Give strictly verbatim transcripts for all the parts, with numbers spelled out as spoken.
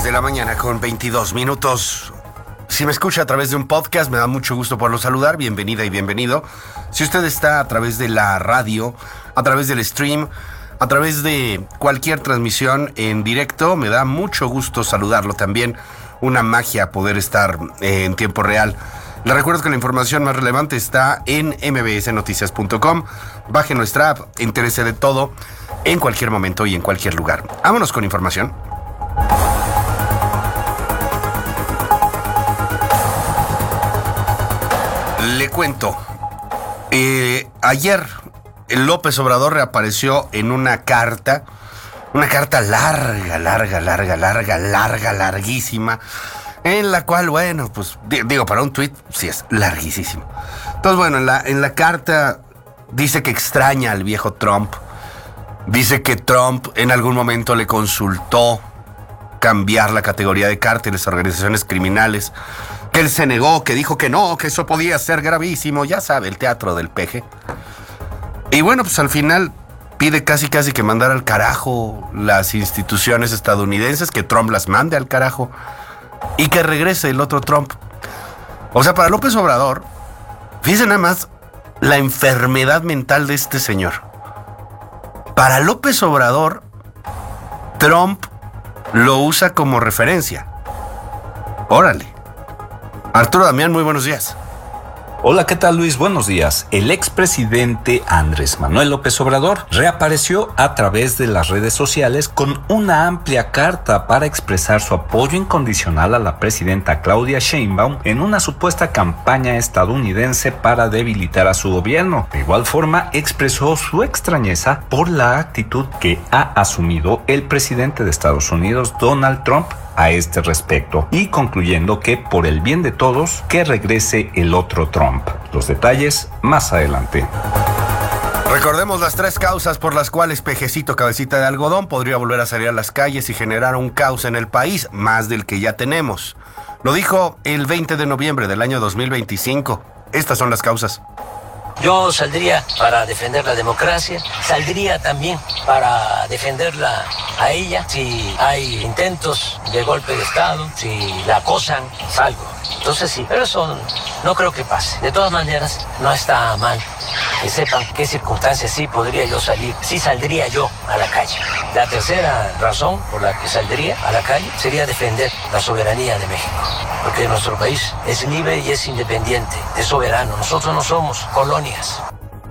seis de la mañana con veintidós minutos. Si me escucha a través de un podcast, me da mucho gusto poderlo saludar. Bienvenida y bienvenido. Si usted está a través de la radio, a través del stream, a través de cualquier transmisión en directo, me da mucho gusto saludarlo también. Una magia poder estar eh, en tiempo real. Le recuerdo que la información más relevante está en eme be ese noticias punto com. Baje nuestra app, entérese de todo en cualquier momento y en cualquier lugar. Vámonos con información. Le cuento. Eh, ayer López Obrador reapareció en una carta, una carta larga, larga, larga, larga, larga, larguísima, en la cual, bueno, pues digo, para un tuit sí es larguísimo. Entonces, bueno, en la, en la carta dice que extraña al viejo Trump, dice que Trump en algún momento le consultó cambiar la categoría de cárteles a organizaciones criminales, que él se negó, que dijo que no, que eso podía ser gravísimo, ya sabe, el teatro del peje. Y bueno, pues al final pide casi casi que mandar al carajo las instituciones estadounidenses, que Trump las mande al carajo y que regrese el otro Trump. O sea, para López Obrador, fíjense nada más la enfermedad mental de este señor. Para López Obrador, Trump lo usa como referencia. Órale. Arturo Damián, muy buenos días. Hola, ¿qué tal, Luis? Buenos días. El expresidente Andrés Manuel López Obrador reapareció a través de las redes sociales con una amplia carta para expresar su apoyo incondicional a la presidenta Claudia Sheinbaum en una supuesta campaña estadounidense para debilitar a su gobierno. De igual forma, expresó su extrañeza por la actitud que ha asumido el presidente de Estados Unidos, Donald Trump, a este respecto, y concluyendo que por el bien de todos, que regrese el otro Trump. Los detalles más adelante. Recordemos las tres causas por las cuales Pejecito Cabecita de Algodón podría volver a salir a las calles y generar un caos en el país, más del que ya tenemos. Lo dijo el veinte de noviembre del año dos mil veinticinco. Estas son las causas. Yo saldría para defender la democracia, saldría también para defenderla a ella. Si hay intentos de golpe de Estado, si la acosan, salgo. Entonces sí, pero eso no creo que pase. De todas maneras, no está mal que sepan qué circunstancias sí podría yo salir, sí saldría yo a la calle. La tercera razón por la que saldría a la calle sería defender la soberanía de México. Porque nuestro país es libre y es independiente, es soberano. Nosotros no somos colonias.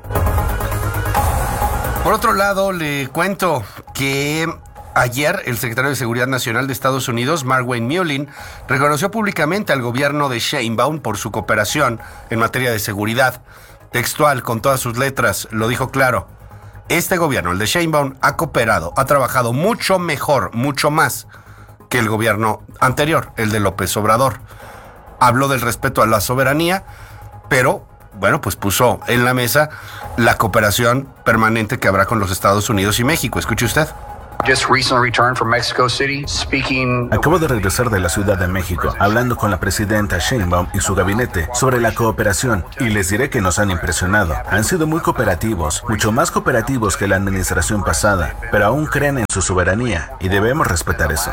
Por otro lado, le cuento que ayer el secretario de Seguridad Nacional de Estados Unidos, Markwayne Mullin, reconoció públicamente al gobierno de Sheinbaum por su cooperación en materia de seguridad. Textual, con todas sus letras, lo dijo claro. Este gobierno, el de Sheinbaum, ha cooperado, ha trabajado mucho mejor, mucho más que el gobierno anterior, el de López Obrador. Habló del respeto a la soberanía, pero, bueno, pues puso en la mesa la cooperación permanente que habrá con los Estados Unidos y México. Escuche usted. Acabo de regresar de la Ciudad de México, hablando con la presidenta Sheinbaum y su gabinete sobre la cooperación, y les diré que nos han impresionado. Han sido muy cooperativos, mucho más cooperativos que la administración pasada, pero aún creen en su soberanía y debemos respetar eso.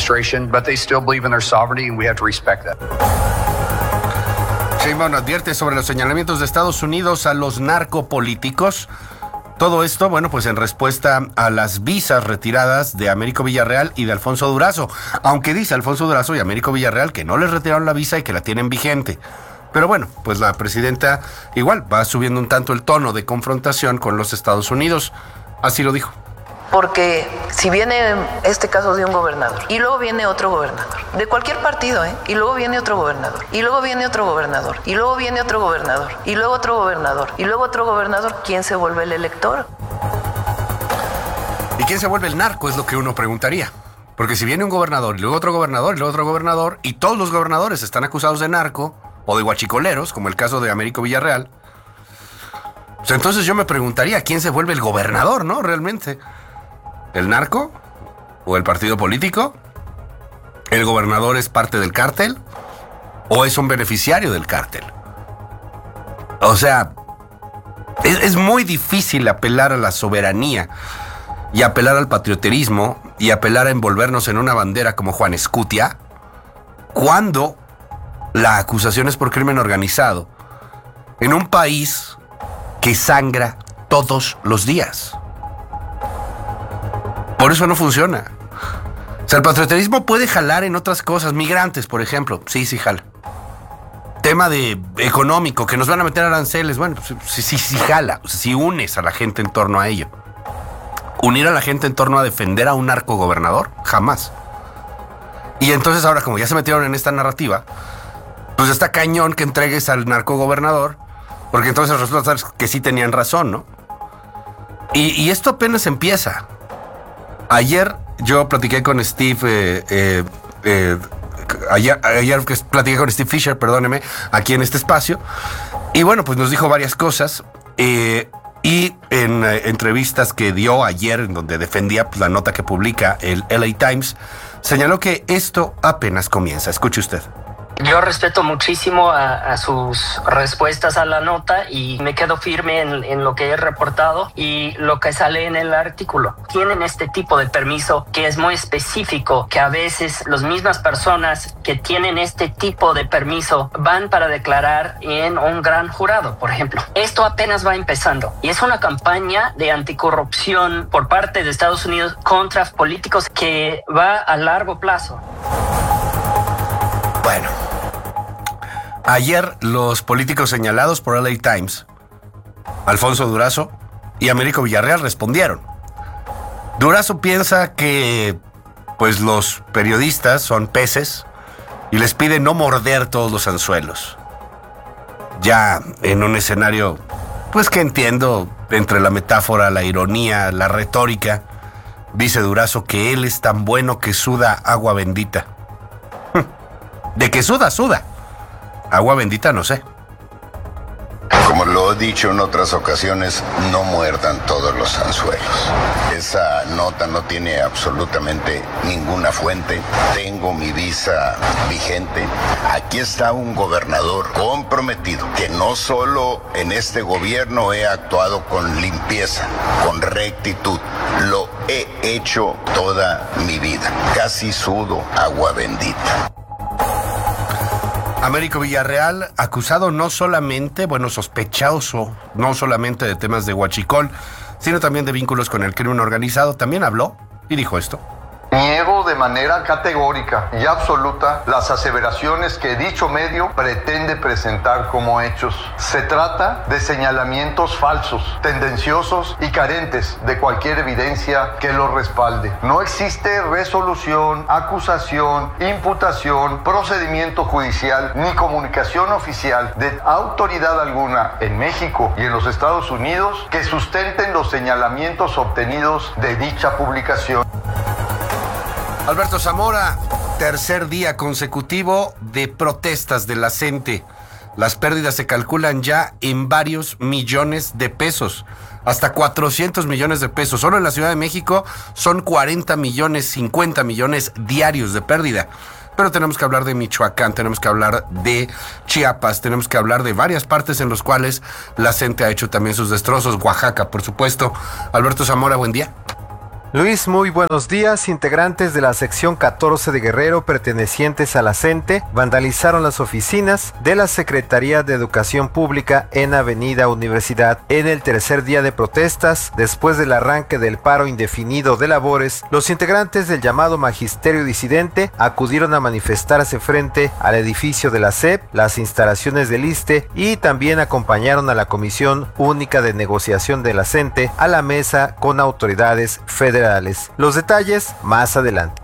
Sheinbaum advierte sobre los señalamientos de Estados Unidos a los narcopolíticos. Todo esto, bueno, pues en respuesta a las visas retiradas de Américo Villarreal y de Alfonso Durazo. Aunque dice Alfonso Durazo y Américo Villarreal que no les retiraron la visa y que la tienen vigente. Pero bueno, pues la presidenta igual va subiendo un tanto el tono de confrontación con los Estados Unidos. Así lo dijo. Porque si viene este caso de un gobernador y luego viene otro gobernador, de cualquier partido, ¿eh? Y luego viene otro gobernador, y luego viene otro gobernador, y luego viene otro gobernador, y luego otro gobernador, y luego otro gobernador, ¿quién se vuelve el elector? ¿Y quién se vuelve el narco? Es lo que uno preguntaría. Porque si viene un gobernador, y luego otro gobernador, y luego otro gobernador, y todos los gobernadores están acusados de narco, o de guachicoleros, como el caso de Américo Villarreal, pues entonces yo me preguntaría, ¿quién se vuelve el gobernador, no? Realmente. ¿El narco? ¿O el partido político? ¿El gobernador es parte del cártel? ¿O es un beneficiario del cártel? O sea, es, es muy difícil apelar a la soberanía y apelar al patrioterismo y apelar a envolvernos en una bandera como Juan Escutia, cuando la acusación es por crimen organizado en un país que sangra todos los días? Por eso no funciona. O sea, el patrioterismo puede jalar en otras cosas. Migrantes, por ejemplo. Sí, sí jala. Tema de económico, que nos van a meter aranceles. Bueno, pues, sí, sí, sí jala. O sea, si unes a la gente en torno a ello. Unir a la gente en torno a defender a un narcogobernador, jamás. Y entonces ahora, como ya se metieron en esta narrativa, pues está cañón que entregues al narcogobernador, porque entonces resulta que sí tenían razón, ¿no? Y, y esto apenas empieza. Ayer yo platiqué con Steve, eh, eh, eh, ayer, ayer que platiqué con Steve Fisher, perdóneme, aquí en este espacio, y bueno, pues nos dijo varias cosas, eh, y en eh, entrevistas que dio ayer, en donde defendía pues, la nota que publica el L A Times, señaló que esto apenas comienza. Escuche usted. Yo respeto muchísimo a, a sus respuestas a la nota y me quedo firme en, en lo que he reportado y lo que sale en el artículo. Tienen este tipo de permiso que es muy específico, que a veces las mismas personas que tienen este tipo de permiso van para declarar en un gran jurado, por ejemplo. Esto apenas va empezando y es una campaña de anticorrupción por parte de Estados Unidos contra políticos que va a largo plazo. Bueno, ayer los políticos señalados por L A Times, Alfonso Durazo y Américo Villarreal, respondieron. Durazo piensa que pues los periodistas son peces y les pide no morder todos los anzuelos. Ya en un escenario, pues que entiendo, entre la metáfora, la ironía, la retórica, dice Durazo que él es tan bueno que suda agua bendita. De que suda, suda. Agua bendita, no sé. Como lo he dicho en otras ocasiones, no muerdan todos los anzuelos. Esa nota no tiene absolutamente ninguna fuente. Tengo mi visa vigente. Aquí está un gobernador comprometido, que no solo en este gobierno he actuado con limpieza, con rectitud. Lo he hecho toda mi vida. Casi sudo agua bendita. Américo Villarreal, acusado no solamente, bueno, sospechoso, no solamente de temas de huachicol, sino también de vínculos con el crimen organizado, también habló y dijo esto. Niego de manera categórica y absoluta las aseveraciones que dicho medio pretende presentar como hechos. Se trata de señalamientos falsos, tendenciosos y carentes de cualquier evidencia que los respalde. No existe resolución, acusación, imputación, procedimiento judicial ni comunicación oficial de autoridad alguna en México y en los Estados Unidos que sustenten los señalamientos obtenidos de dicha publicación. Alberto Zamora, tercer día consecutivo de protestas de la gente. Las pérdidas se calculan ya en varios millones de pesos, hasta cuatrocientos millones de pesos. Solo en la Ciudad de México son cuarenta millones, cincuenta millones diarios de pérdida. Pero tenemos que hablar de Michoacán, tenemos que hablar de Chiapas, tenemos que hablar de varias partes en las cuales la gente ha hecho también sus destrozos. Oaxaca, por supuesto. Alberto Zamora, buen día. Luis, muy buenos días. Integrantes de la sección catorce de Guerrero pertenecientes a la CENTE vandalizaron las oficinas de la Secretaría de Educación Pública en Avenida Universidad. En el tercer día de protestas, después del arranque del paro indefinido de labores, los integrantes del llamado Magisterio Disidente acudieron a manifestarse frente al edificio de la S E P, las instalaciones del ISSSTE y también acompañaron a la Comisión Única de Negociación de la CENTE a la mesa con autoridades federales. Los detalles más adelante.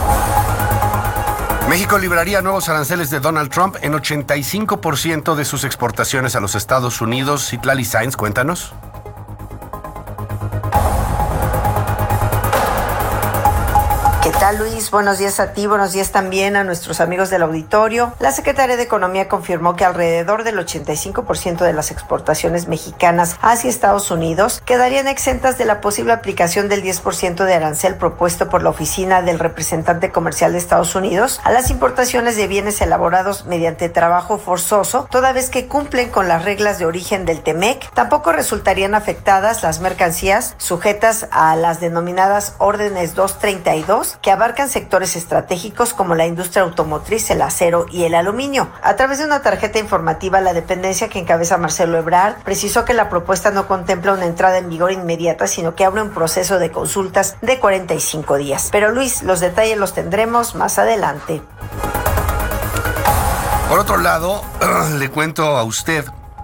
México libraría nuevos aranceles de Donald Trump en ochenta y cinco por ciento de sus exportaciones a los Estados Unidos. Citlali Sáenz, cuéntanos. Que ¿Qué tal, Luis? Buenos días a ti, buenos días también a nuestros amigos del auditorio. La Secretaría de Economía confirmó que alrededor del ochenta y cinco por ciento de las exportaciones mexicanas hacia Estados Unidos quedarían exentas de la posible aplicación del diez por ciento de arancel propuesto por la Oficina del Representante Comercial de Estados Unidos a las importaciones de bienes elaborados mediante trabajo forzoso, toda vez que cumplen con las reglas de origen del T M E C. Tampoco resultarían afectadas las mercancías sujetas a las denominadas órdenes doscientos treinta y dos, que abarcan sectores estratégicos como la industria automotriz, el acero y el aluminio. A través de una tarjeta informativa, la dependencia que encabeza Marcelo Ebrard precisó que la propuesta no contempla una entrada en vigor inmediata, sino que abre un proceso de consultas de cuarenta y cinco días. Pero Luis, los detalles los tendremos más adelante. Por otro lado, le cuento a usted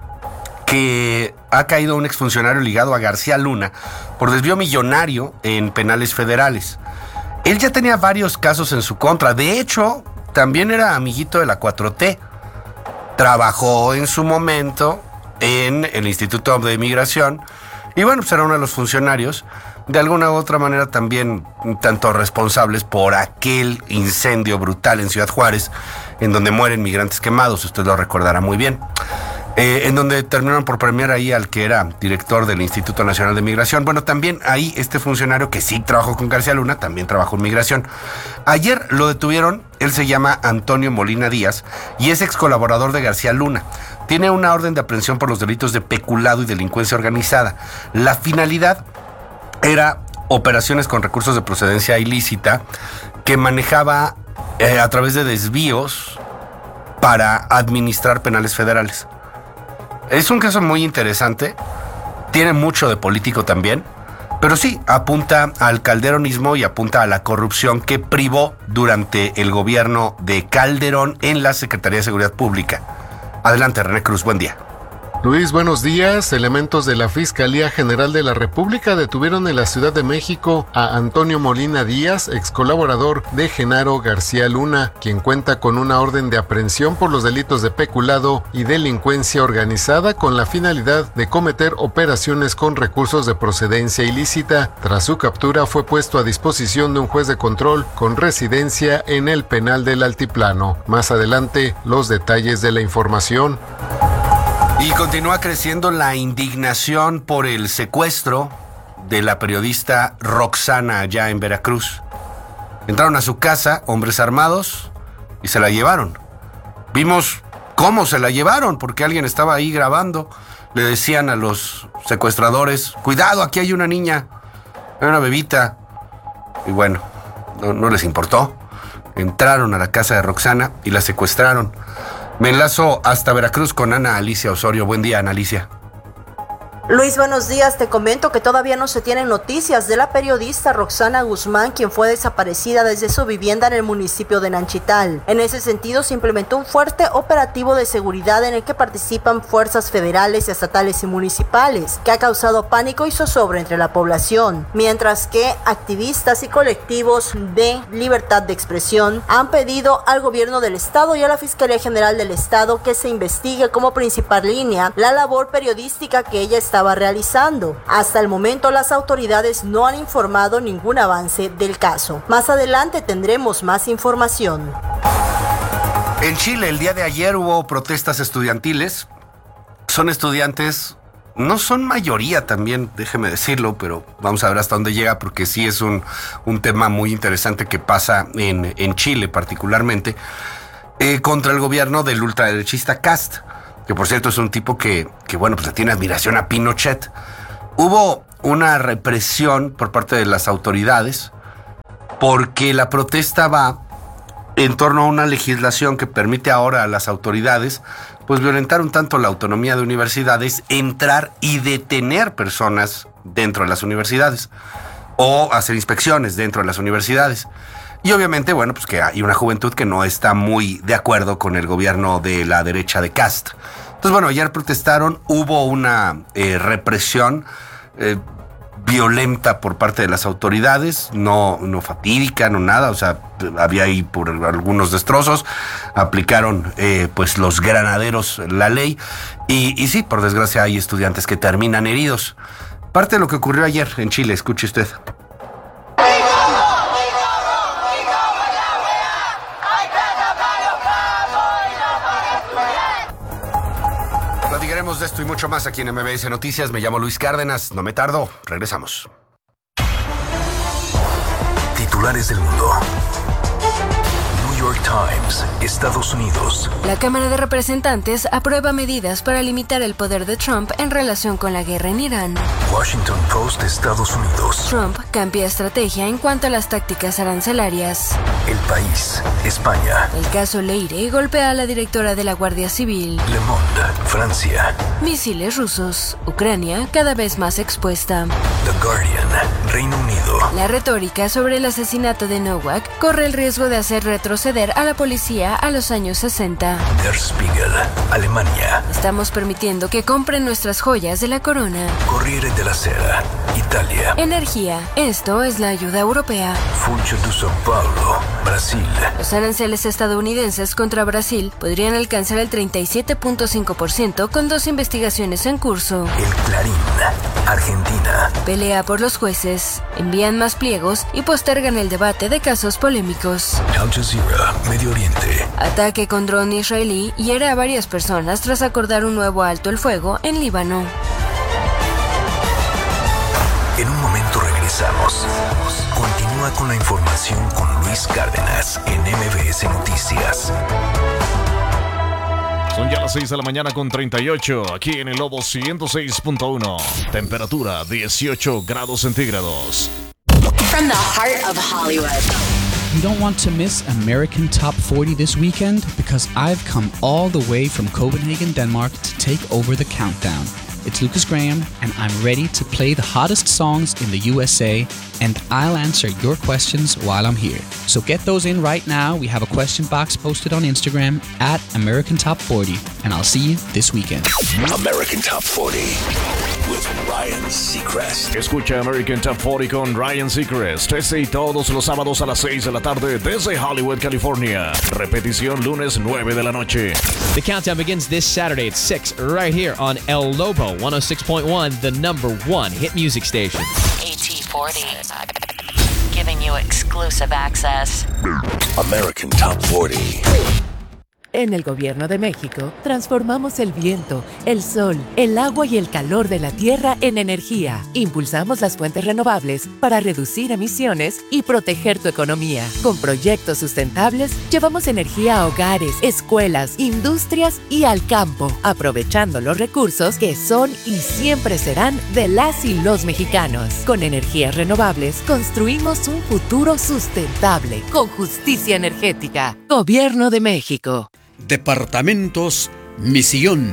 que ha caído un exfuncionario ligado a García Luna por desvío millonario en penales federales. Él ya tenía varios casos en su contra. De hecho, también era amiguito de la cuatro T. Trabajó en su momento en el Instituto de Migración y bueno, pues era uno de los funcionarios, de alguna u otra manera también tanto responsables por aquel incendio brutal en Ciudad Juárez, en donde mueren migrantes quemados, usted lo recordará muy bien. Eh, en donde terminaron por premiar ahí al que era director del Instituto Nacional de Migración. Bueno, también ahí este funcionario que sí trabajó con García Luna, también trabajó en migración. Ayer lo detuvieron, él se llama Antonio Molina Díaz y es ex colaborador de García Luna. Tiene una orden de aprehensión por los delitos de peculado y delincuencia organizada. La finalidad era operaciones con recursos de procedencia ilícita que manejaba eh, a través de desvíos para administrar penales federales. Es un caso muy interesante, tiene mucho de político también, pero sí, apunta al calderonismo y apunta a la corrupción que privó durante el gobierno de Calderón en la Secretaría de Seguridad Pública. Adelante, René Cruz, buen día. Luis, buenos días. Elementos de la Fiscalía General de la República detuvieron en la Ciudad de México a Antonio Molina Díaz, ex colaborador de Genaro García Luna, quien cuenta con una orden de aprehensión por los delitos de peculado y delincuencia organizada con la finalidad de cometer operaciones con recursos de procedencia ilícita. Tras su captura fue puesto a disposición de un juez de control con residencia en el penal del Altiplano. Más adelante, los detalles de la información. Y continúa creciendo la indignación por el secuestro de la periodista Roxana allá en Veracruz. Entraron a su casa hombres armados y se la llevaron. Vimos cómo se la llevaron porque alguien estaba ahí grabando. Le decían a los secuestradores, cuidado, aquí hay una niña, hay una bebita. Y bueno, no, no les importó. Entraron a la casa de Roxana y la secuestraron. Me enlazo hasta Veracruz con Ana Alicia Osorio. Buen día, Ana Alicia. Luis, buenos días. Te comento que todavía no se tienen noticias de la periodista Roxana Guzmán, quien fue desaparecida desde su vivienda en el municipio de Nanchital. En ese sentido, se implementó un fuerte operativo de seguridad en el que participan fuerzas federales, estatales y municipales, que ha causado pánico y zozobra entre la población, mientras que activistas y colectivos de libertad de expresión han pedido al gobierno del estado y a la Fiscalía General del Estado que se investigue como principal línea la labor periodística que ella está estaba realizando. Hasta el momento las autoridades no han informado ningún avance del caso. Más adelante tendremos más información. En Chile el día de ayer hubo protestas estudiantiles. Son estudiantes, no son mayoría también, déjeme decirlo, pero vamos a ver hasta dónde llega porque sí es un, un tema muy interesante que pasa en, en Chile particularmente, eh, contra el gobierno del ultraderechista Kast, que por cierto es un tipo que, que bueno, pues le tiene admiración a Pinochet. Hubo una represión por parte de las autoridades porque la protesta va en torno a una legislación que permite ahora a las autoridades pues violentar un tanto la autonomía de universidades, entrar y detener personas dentro de las universidades o hacer inspecciones dentro de las universidades. Y obviamente, bueno, pues que hay una juventud que no está muy de acuerdo con el gobierno de la derecha de Kast. Entonces, bueno, ayer protestaron, hubo una eh, represión eh, violenta por parte de las autoridades, no, no fatídica, no nada, o sea, había ahí por algunos destrozos, aplicaron eh, pues los granaderos la ley, y, y sí, por desgracia hay estudiantes que terminan heridos. Parte de lo que ocurrió ayer en Chile, escuche usted. Esto y mucho más aquí en M B S Noticias. Me llamo Luis Cárdenas. No me tardo. Regresamos. Titulares del mundo. New York Times, Estados Unidos. La Cámara de Representantes aprueba medidas para limitar el poder de Trump en relación con la guerra en Irán. Washington Post, Estados Unidos. Trump cambia estrategia en cuanto a las tácticas arancelarias. El País, España. El caso Leire golpea a la directora de la Guardia Civil. Le Monde, Francia. Misiles rusos. Ucrania cada vez más expuesta. The Guardian, Reino Unido. La retórica sobre el asesinato de Nowak corre el riesgo de hacer retroceder a la policía a los años sesenta. Der Spiegel, Alemania. Estamos permitiendo que compren nuestras joyas de la corona. Corriere della Sera, Italia. Energía. Esto es la ayuda europea. Funcho de São Paulo, Brasil. Los aranceles estadounidenses contra Brasil podrían alcanzar el treinta y siete punto cinco por ciento con dos investigaciones en curso. El Clarín, Argentina. Pelea por los jueces. Envían más pliegos y postergan el debate de casos polémicos. Al Jazeera, Medio Oriente. Ataque con dron israelí hiere a varias personas tras acordar un nuevo alto el fuego en Líbano. En un momento regresamos. Continúa con la información con Luis Cárdenas en M B S Noticias. Son ya las seis de la mañana con treinta y ocho, aquí en el Lobo ciento seis punto uno. Temperatura dieciocho grados centígrados. From the heart of Hollywood. You don't want to miss American Top forty this weekend because I've come all the way from Copenhagen, Denmark to take over the countdown. It's Lucas Graham, and I'm ready to play the hottest songs in the U S A, and I'll answer your questions while I'm here. So get those in right now. We have a question box posted on Instagram at American Top forty, and I'll see you this weekend. American Top forty with Ryan Seacrest. Escucha American Top forty con Ryan Seacrest. Este y todos los sábados a las seis de la tarde desde Hollywood, California. Repetición lunes nueve de la noche. The countdown begins this Saturday at six right here on El Lobo one oh six point one, the number one hit music station. A T forty, giving you exclusive access. American Top forty. En el Gobierno de México, transformamos el viento, el sol, el agua y el calor de la tierra en energía. Impulsamos las fuentes renovables para reducir emisiones y proteger tu economía. Con proyectos sustentables, llevamos energía a hogares, escuelas, industrias y al campo, aprovechando los recursos que son y siempre serán de las y los mexicanos. Con energías renovables, construimos un futuro sustentable, con justicia energética. Gobierno de México. Departamentos Misión.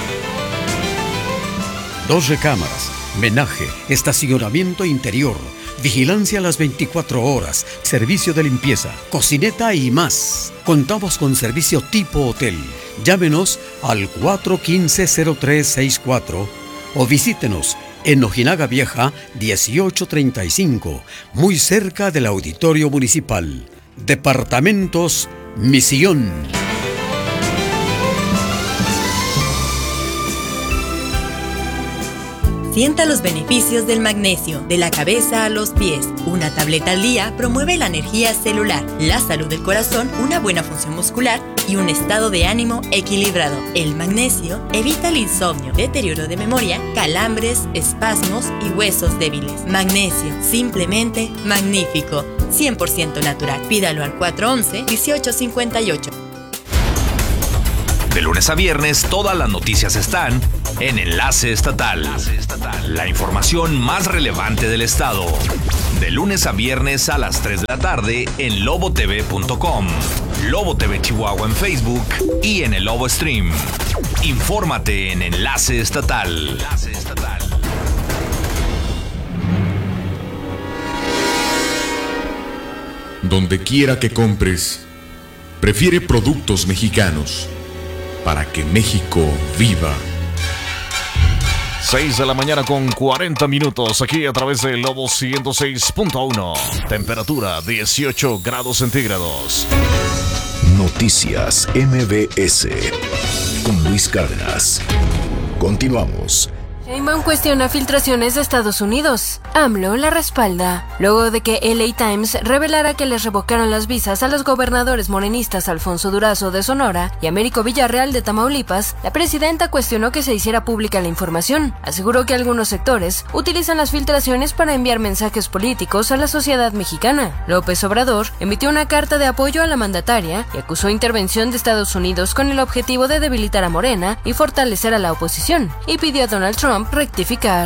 Dos recámaras, menaje, estacionamiento interior, vigilancia a las veinticuatro horas, servicio de limpieza, cocineta y más. Contamos con servicio tipo hotel. Llámenos al cuatro uno cinco, cero tres seis cuatro o visítenos en Ojinaga Vieja dieciocho treinta y cinco, muy cerca del Auditorio Municipal. Departamentos Misión. Sienta los beneficios del magnesio, de la cabeza a los pies. Una tableta al día promueve la energía celular, la salud del corazón, una buena función muscular y un estado de ánimo equilibrado. El magnesio evita el insomnio, deterioro de memoria, calambres, espasmos y huesos débiles. Magnesio, simplemente magnífico. cien por ciento natural. Pídalo al cuatro once, dieciocho cincuenta y ocho. De lunes a viernes, todas las noticias están en Enlace Estatal. La información más relevante del estado. De lunes a viernes a las tres de la tarde en lobo t v punto com, Lobo T V Chihuahua en Facebook y en el Lobo Stream. Infórmate en Enlace Estatal. Donde quiera que compres, prefiere productos mexicanos. Para que México viva. seis de la mañana con cuarenta minutos, aquí a través del Lobo ciento seis punto uno. Temperatura dieciocho grados centígrados. Noticias M B S con Luis Cárdenas. Continuamos. Sheinbaum cuestiona filtraciones de Estados Unidos. AMLO la respalda. Luego de que L A Times revelara que les revocaron las visas a los gobernadores morenistas Alfonso Durazo de Sonora y Américo Villarreal de Tamaulipas, la presidenta cuestionó que se hiciera pública la información. Aseguró que algunos sectores utilizan las filtraciones para enviar mensajes políticos a la sociedad mexicana. López Obrador emitió una carta de apoyo a la mandataria y acusó intervención de Estados Unidos con el objetivo de debilitar a Morena y fortalecer a la oposición, y pidió a Donald Trump rectificar.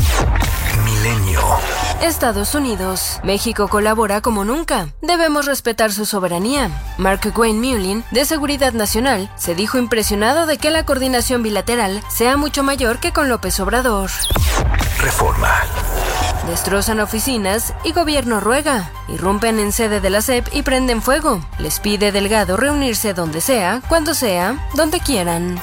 Milenio. Estados Unidos. México colabora como nunca. Debemos respetar su soberanía. Mark Wayne Mullin, de Seguridad Nacional, se dijo impresionado de que la coordinación bilateral sea mucho mayor que con López Obrador. Reforma. Destrozan oficinas y gobierno ruega. Irrumpen en sede de la S E P y prenden fuego. Les pide Delgado reunirse donde sea, cuando sea, donde quieran.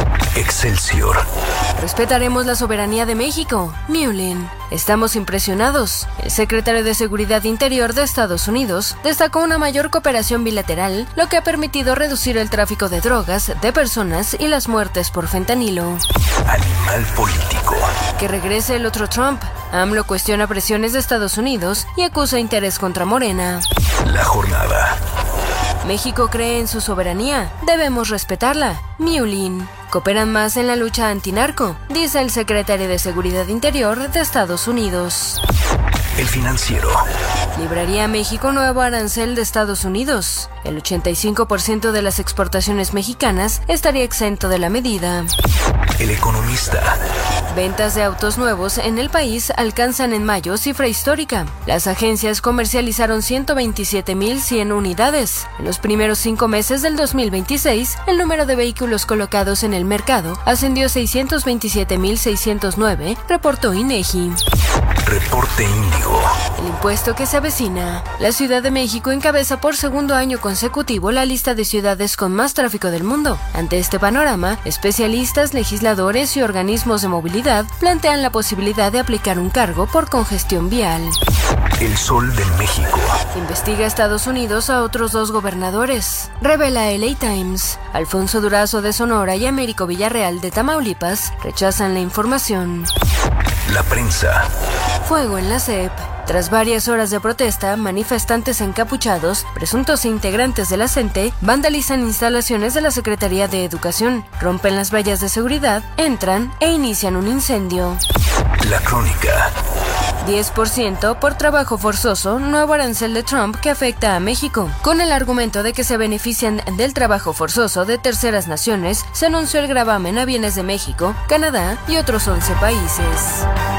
Excelsior. Respetaremos la soberanía de México. Mullin. Estamos impresionados. El secretario de Seguridad Interior de Estados Unidos destacó una mayor cooperación bilateral, lo que ha permitido reducir el tráfico de drogas, de personas y las muertes por fentanilo. Animal político. Que regrese el otro Trump. AMLO cuestiona presiones de Estados Unidos y acusa interés contra Morena. La jornada. México cree en su soberanía. Debemos respetarla. Mullin. Cooperan más en la lucha antinarco, dice el secretario de Seguridad Interior de Estados Unidos. El Financiero. Libraría México nuevo arancel de Estados Unidos. El ochenta y cinco por ciento de las exportaciones mexicanas estaría exento de la medida. El Economista. Ventas de autos nuevos en el país alcanzan en mayo cifra histórica. Las agencias comercializaron ciento veintisiete mil cien unidades. En los primeros cinco meses del dos mil veintiséis, el número de vehículos colocados en el mercado ascendió a seiscientos veintisiete mil seiscientos nueve, reportó INEGI. Reporte Índigo. El impuesto que se avecina. La Ciudad de México encabeza por segundo año consecutivo la lista de ciudades con más tráfico del mundo. Ante este panorama, especialistas, legisladores y organismos de movilidad plantean la posibilidad de aplicar un cargo por congestión vial. El Sol de México. Investiga Estados Unidos a otros dos gobernadores. Revela L A Times. Alfonso Durazo de Sonora y Américo Villarreal de Tamaulipas rechazan la información. La prensa. Fuego en la S E P. Tras varias horas de protesta, manifestantes encapuchados, presuntos integrantes de la CENTE, vandalizan instalaciones de la Secretaría de Educación, rompen las vallas de seguridad, entran e inician un incendio. La Crónica. diez por ciento por trabajo forzoso, nuevo arancel de Trump que afecta a México. Con el argumento de que se benefician del trabajo forzoso de terceras naciones, se anunció el gravamen a bienes de México, Canadá y otros once países.